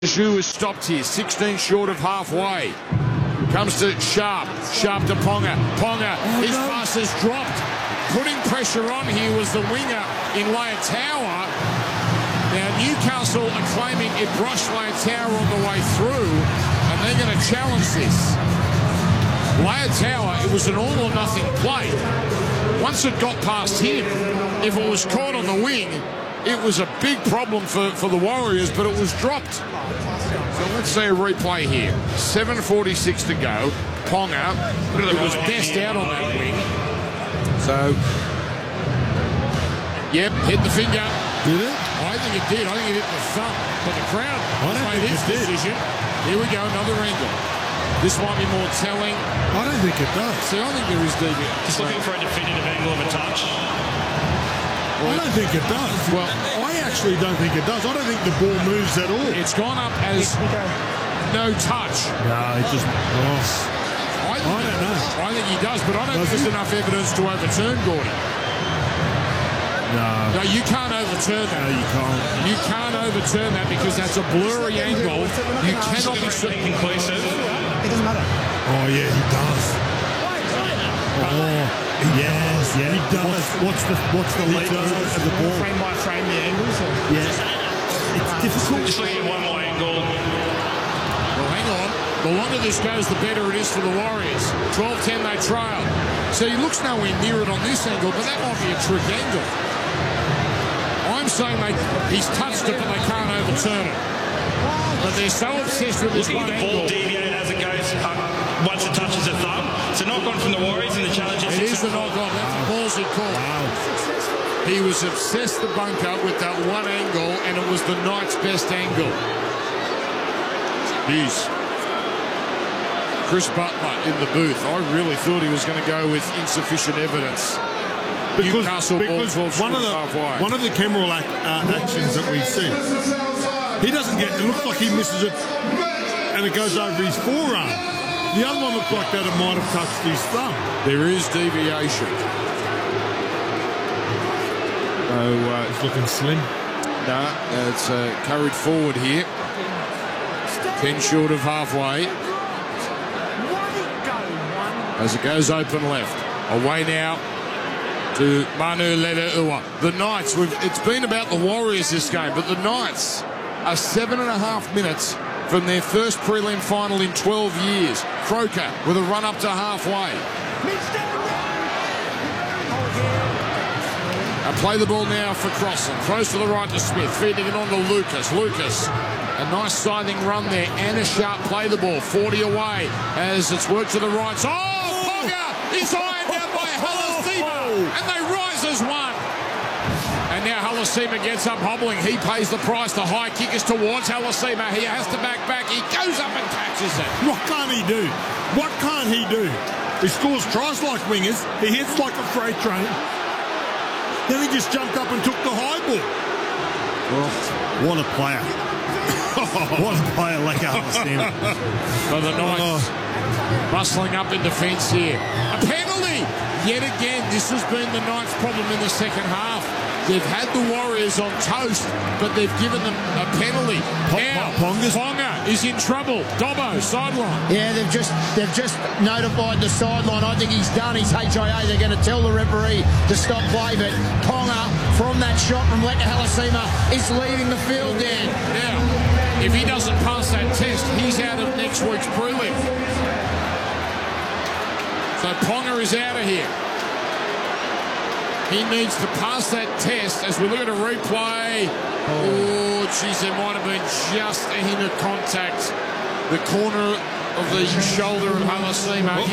Zhu is stopped here, 16 short of halfway. Comes to Sharp. Sharp to Ponga. Ponga, his pass has dropped. Putting pressure on here was the winger in Leotaua. Now, Newcastle are claiming it brushed Leotaua on the way through, and they're going to challenge this. Leotaua, it was an all or nothing play. Once it got past him, if it was caught on the wing, it was a big problem for the Warriors, but it was dropped. So let's see a replay here. 7:46 to go. Ponga, it was best out on that wing. So, yep, hit the finger. Did it? I think it did. I think it hit the thumb. But the crowd made its decision. Here we go, another angle. This might be more telling. I don't think it does. See, I think there is DV. Just looking for a definitive angle of a touch. I don't think it does. Well, I actually don't think it does. I don't think the ball moves at all. It's gone up as no touch. No, it just... I don't know. I think he does, but I don't think there's enough evidence to overturn Gordy. No, you can't overturn that. No, you can't. You can't overturn that because that's a blurry angle. You cannot be conclusive. It doesn't matter. Oh, yeah, he does. Oh, yes, yeah, he does. What's the length of the ball? Frame by frame, the angles. Yes. It's difficult. Just looking at one more angle. Well, hang on. The longer this goes, the better it is for the Warriors. 12-10, they trail. So he looks nowhere near it on this angle, but that might be a trick angle. I'm saying he's touched it, but they can't overturn it. But they're so obsessed with this one The angle. ball deviated as it goes once it touches the thumb. It's a knock-on from the Warriors, and the challenge is... It is the knock-on. That's a ballsy call. Wow. He was obsessed, the bunker, with that one angle, and it was the Knights' best angle. Jeez. Chris Butler in the booth. I really thought he was going to go with insufficient evidence. Newcastle ball 12 one of the Kemmerall actions that we've seen, he doesn't get... It looks like he misses it, and it goes over his forearm. The other one looked like that it might have touched his thumb. There is deviation. Oh, it's looking slim. No, it's carried forward here. 10 short of halfway. As it goes open left. Away now to Manu Le'Le'ua. The Knights, it's been about the Warriors this game, but the Knights are 7.5 minutes from their first prelim final in 12 years. Croker with a run up to halfway. Play the ball now for Crossan. Throws to the right to Smith. Feeding it on to Lucas. Lucas, a nice scything run there. Anna Sharp play the ball. 40 away as it's worked to the right. Oh, Ponga is ironed down by Halasima. And they rise as one. And now Halasima gets up hobbling. He pays the price. The high kick is towards Halasima. He has to back. He goes up and catches it. What can't he do? What can't he do? He scores tries like wingers. He hits like a freight train. Then he just jumped up and took the high ball. Oh, what a player. What a player, like Halasima. So the Knights bustling up in defence here. A penalty! Yet again, this has been the Knights' problem in the second half. They've had the Warriors on toast, but they've given them a penalty. Now, Ponga is in trouble. Dobbo, sideline. Yeah, they've just notified the sideline. I think he's done his HIA. They're going to tell the referee to stop play, but Ponga, from that shot from Leka Halasima, is leaving the field there. Now, if he doesn't pass that test, he's out of next week's prelim. So Ponga is out of here. He needs to pass that test as we look at a replay. Oh, geez, there might have been just a hint of contact. The corner of the shoulder of Halasima.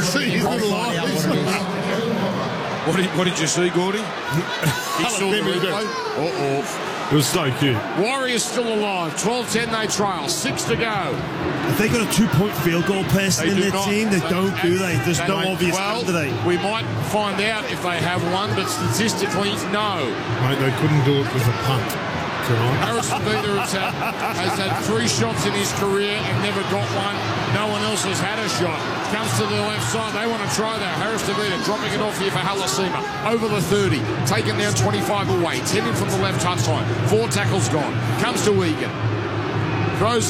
What did you see, Gordy? He saw the replay. It was so cute. Warriors still alive. 12-10 they trail. 6 to go. Have they got a 2-point field goal person in their team? They don't, do they? There's no obvious candidate. We might find out if they have one, but statistically, no. Mate, they couldn't do it with a punt tonight. Harrison Beater has had 3 shots in his career and never got one. No one else has had a shot. Comes to the left side. They want to try that. Harrison Beater dropping it off here for Halasima. Over the 30. Taken down 25 away. 10 in from the left touchline. 4 tackles gone. Comes to Egan. Throws